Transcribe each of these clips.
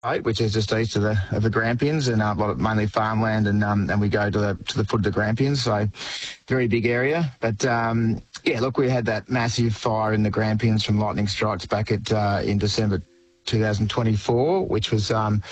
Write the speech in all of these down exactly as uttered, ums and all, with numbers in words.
which is just east of the of the Grampians, and uh, a lot of mainly farmland, and um, and we go to the to the foot of the Grampians, so very big area. But um, yeah, look, we had that massive fire in the Grampians from lightning strikes back at uh, in December two thousand twenty-four, which was um,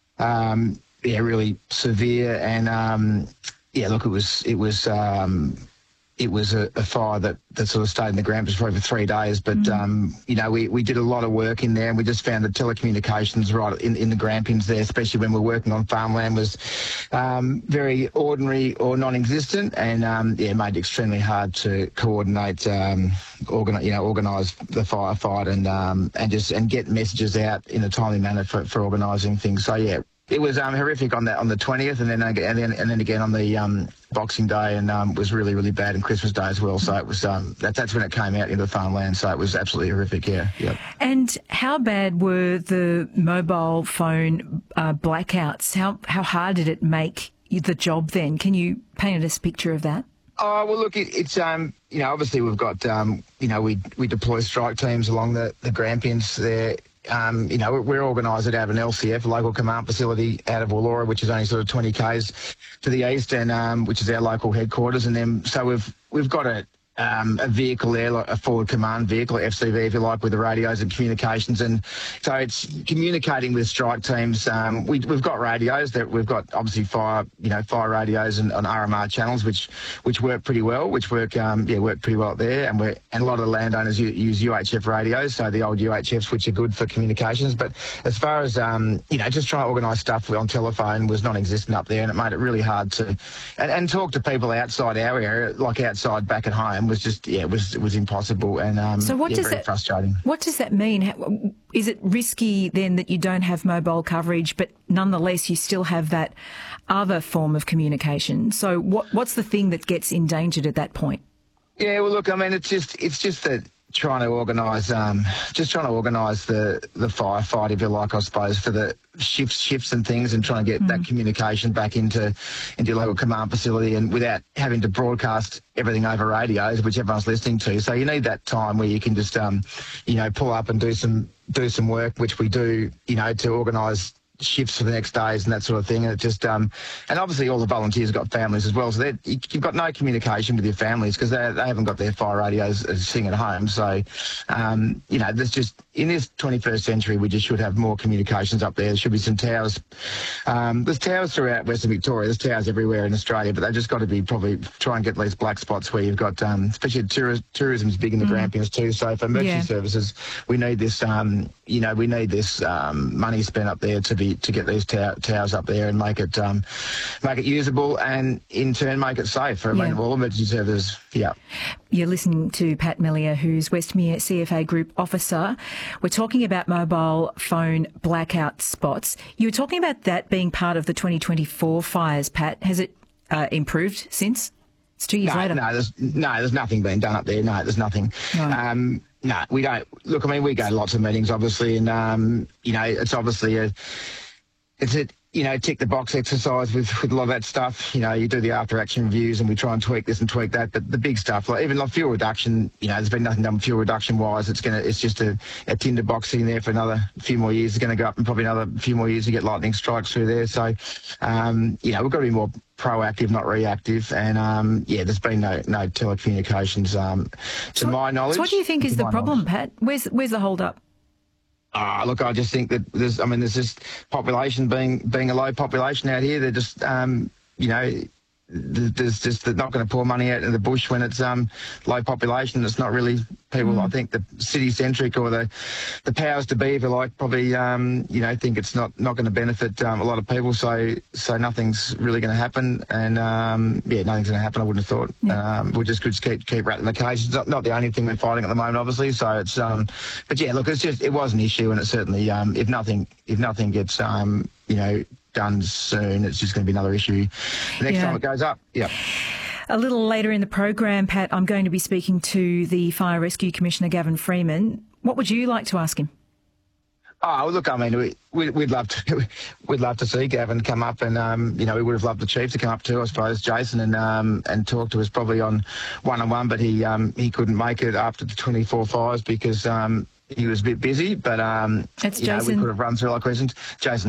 um, yeah really severe, and um, yeah, look, it was it was. Um, It was a, a fire that, that sort of stayed in the Grampians for over three days. But, mm. um, you know, we, we did a lot of work in there, and we just found the telecommunications right in, in the Grampians there, especially when we're working on farmland, was um, very ordinary or non-existent, and, um, yeah, made it extremely hard to coordinate, um, organi- you know, organise the firefight and um, and just and get messages out in a timely manner for, for organising things. So, yeah. It was um, horrific on that on the twentieth, and then and then and then again on the um, Boxing Day, and um, was really really bad, and Christmas Day as well. So it was um, that, that's when it came out into the farmland. So it was absolutely horrific. Yeah, yeah. And how bad were the mobile phone uh, blackouts? How how hard did it make the job then? Can you paint us a picture of that? Oh well, look, it, it's um, you know, obviously we've got um, you know, we we deploy strike teams along the the Grampians there. Um, you know, we're organised out of an L C F, local command facility out of Wallora, which is only sort of twenty kays to the east, and um, which is our local headquarters. And then, so we've we've got a um, a vehicle there, like a forward command vehicle, F C V, if you like, with the radios and communications. And so it's communicating with strike teams. Um, we, we've got radios that we've got obviously fire, you know, fire radios and on R M R channels, which which work pretty well, which work um, yeah work pretty well there. And we're and a lot of the landowners use U H F radios, so the old U H Fs, which are good for communications. But as far as um, you know, just trying to organise stuff on telephone was non-existent up there, and it made it really hard to and, and talk to people outside our area, like outside back at home. Was just yeah, it was it was impossible, and um, so what yeah, does very that frustrating. What does that mean? How, is it risky then that you don't have mobile coverage, but nonetheless you still have that other form of communication? So what what's the thing that gets endangered at that point? Yeah, well, look, I mean, it's just it's just that trying to organise, um, just trying to organise the the firefight, if you like, I suppose, for the shifts, shifts and things, and trying to get mm. that communication back into into your local command facility, and without having to broadcast everything over radios, which everyone's listening to. So you need that time where you can just, um, you know, pull up and do some do some work, which we do, you know, to organise shifts for the next days and that sort of thing. And it just, um, and obviously all the volunteers have got families as well, so you've got no communication with your families because they, they haven't got their fire radios sitting at home. So, um, you know, there's just, in this twenty-first century, we just should have more communications up there. There should be some towers. Um, there's towers throughout Western Victoria. There's towers everywhere in Australia, but they've just got to be probably try and get these black spots where you've got, um, especially tour- tourism's big in the mm. Grampians too. So for emergency yeah. services, we need this, um, you know, we need this um, money spent up there to be to get these tow- towers up there and make it um, make it usable, and in turn make it safe for yeah. all emergency services. Yeah. You're listening to Pat Mellier, who's Westmere C F A Group Officer. We're talking about mobile phone blackout spots. You were talking about that being part of the twenty twenty-four fires, Pat. Has it uh, improved since? It's two years no, later. No, there's no, there's nothing being done up there. No, there's nothing. Right. Um, no, we don't. Look, I mean, we go to lots of meetings, obviously, and um, you know, it's obviously a, it's a. you know, tick the box exercise with, with a lot of that stuff. You know, you do the after action reviews and we try and tweak this and tweak that. But the big stuff, like even like fuel reduction, you know, there's been nothing done fuel reduction wise. It's gonna, it's just a, a tinder box sitting there for another few more years. It's going to go up and probably another few more years to get lightning strikes through there. So, um, you know, we've got to be more proactive, not reactive. And um, yeah, there's been no no telecommunications um, to so, my knowledge. So what do you think is the problem, knowledge. Pat? Where's where's the hold up? Uh, look, I just think that there's, I mean, there's just population being being a low population out here. They're just, um, you know, there's just they're not going to pour money out in the bush when it's um, low population. It's not really people. Mm. I think the city centric or the the powers to be, if you like, probably um, you know think it's not, not going to benefit um, a lot of people. So so nothing's really going to happen, and um, yeah, nothing's going to happen. I wouldn't have thought. Yeah. Um, we'll just just keep keep rattling the cage. It's not, not the only thing we're fighting at the moment, obviously. So it's um, but yeah, look, it's just it was an issue, and it certainly um, if nothing if nothing gets um, you know. done soon, it's just going to be another issue the next yeah. time it goes up. Yeah. A little later in the program, Pat, I'm going to be speaking to the Fire Rescue Commissioner, Gavin Freeman. What would you like to ask him? Oh, look, I mean, we, we, we'd love to we'd love to see Gavin come up, and um, you know, we would have loved the chief to come up too, I suppose, Jason, and um, and talk to us probably on one on one, but he um, he couldn't make it after the twenty-four fires because um, he was a bit busy, but um, It's you know, we Jason. could have run through a lot of questions. Jason